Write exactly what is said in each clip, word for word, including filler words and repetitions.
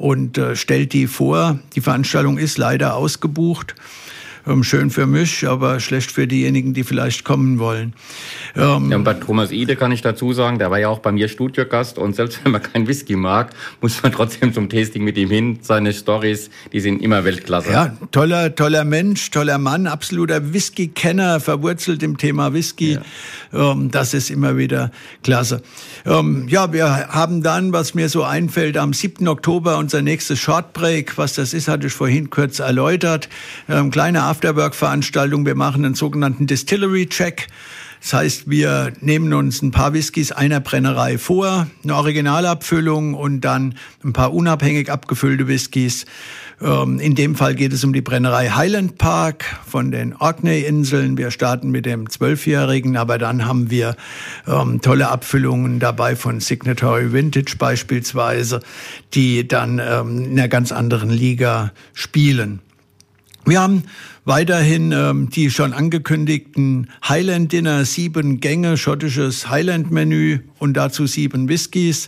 und äh, stellt die vor. Die Veranstaltung ist leider ausgebucht. Ähm, schön für mich, aber schlecht für diejenigen, die vielleicht kommen wollen. Ähm, ja, und bei Thomas Ide kann ich dazu sagen, der war ja auch bei mir Studiogast und selbst wenn man keinen Whisky mag, muss man trotzdem zum Tasting mit ihm hin. Seine Storys, die sind immer Weltklasse. Ja, toller, toller Mensch, toller Mann, absoluter Whisky-Kenner, verwurzelt im Thema Whisky. Ja. Ähm, das ist immer wieder klasse. Ähm, ja, wir haben dann, was mir so einfällt, am siebten Oktober unser nächstes Shortbreak. Was das ist, hatte ich vorhin kurz erläutert. Ähm, kleine Afterwork-Veranstaltung. Wir machen einen sogenannten Distillery-Check. Das heißt, wir nehmen uns ein paar Whiskys einer Brennerei vor, eine Originalabfüllung und dann ein paar unabhängig abgefüllte Whiskys. In dem Fall geht es um die Brennerei Highland Park von den Orkney-Inseln. Wir starten mit dem Zwölfjährigen, aber dann haben wir ähm, tolle Abfüllungen dabei von Signatory Vintage beispielsweise, die dann ähm, in einer ganz anderen Liga spielen. Wir haben weiterhin ähm, die schon angekündigten Highland Dinner, sieben Gänge, schottisches Highland-Menü und dazu sieben Whiskys.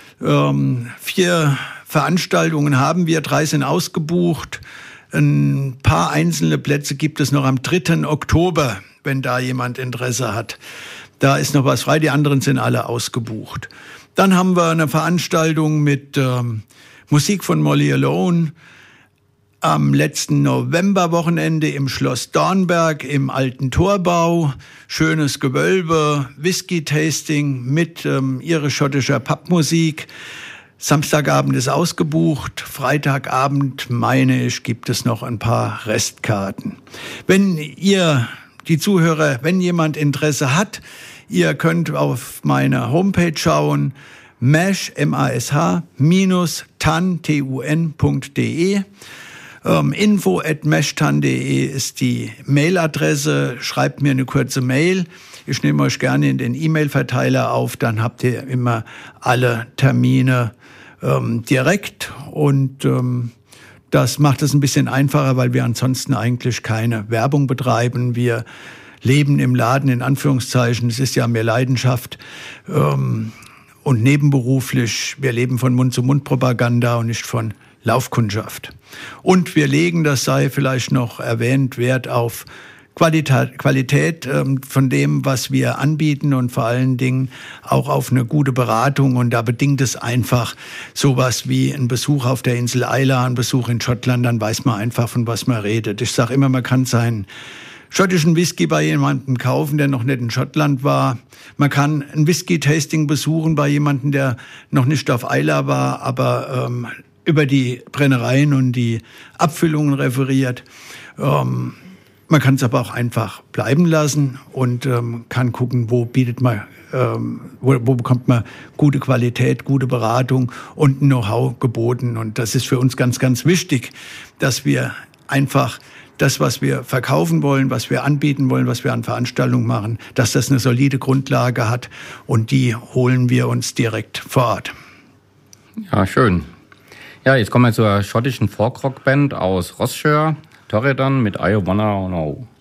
Ähm, vier Veranstaltungen haben wir, drei sind ausgebucht. Ein paar einzelne Plätze gibt es noch am dritten Oktober, wenn da jemand Interesse hat. Da ist noch was frei, die anderen sind alle ausgebucht. Dann haben wir eine Veranstaltung mit ähm, Musik von Molly Alone, am letzten Novemberwochenende im Schloss Dornberg im alten Torbau. Schönes Gewölbe, Whisky-Tasting mit ähm, irisch-schottischer Pappmusik. Samstagabend ist ausgebucht. Freitagabend, meine ich, gibt es noch ein paar Restkarten. Wenn ihr, die Zuhörer, wenn jemand Interesse hat, ihr könnt auf meine Homepage schauen, mash, M A S H, minus tan, T U N punkt de. Ähm, info at mashtan punkt de ist die Mailadresse. Schreibt mir eine kurze Mail. Ich nehme euch gerne in den E-Mail-Verteiler auf. Dann habt ihr immer alle Termine ähm, direkt. Und ähm, das macht es ein bisschen einfacher, weil wir ansonsten eigentlich keine Werbung betreiben. Wir leben im Laden, in Anführungszeichen. Es ist ja mehr Leidenschaft. Ähm, und nebenberuflich, wir leben von Mund-zu-Mund-Propaganda und nicht von Laufkundschaft. Und wir legen, das sei vielleicht noch erwähnt, Wert auf Qualität, Qualität ähm, von dem, was wir anbieten und vor allen Dingen auch auf eine gute Beratung. Und da bedingt es einfach sowas wie ein Besuch auf der Insel Islay, ein Besuch in Schottland, dann weiß man einfach, von was man redet. Ich sage immer, man kann seinen schottischen Whisky bei jemandem kaufen, der noch nicht in Schottland war. Man kann ein Whisky-Tasting besuchen bei jemandem, der noch nicht auf Islay war, aber ähm, über die Brennereien und die Abfüllungen referiert. Ähm, man kann es aber auch einfach bleiben lassen und ähm, kann gucken, wo bietet man, ähm, wo, wo bekommt man gute Qualität, gute Beratung und ein Know-how geboten. Und das ist für uns ganz, ganz wichtig, dass wir einfach das, was wir verkaufen wollen, was wir anbieten wollen, was wir an Veranstaltungen machen, dass das eine solide Grundlage hat und die holen wir uns direkt vor Ort. Ja, schön. Ja, jetzt kommen wir zur schottischen Folkrock-Band aus Ross-shire, Torridon mit I Wanna Know.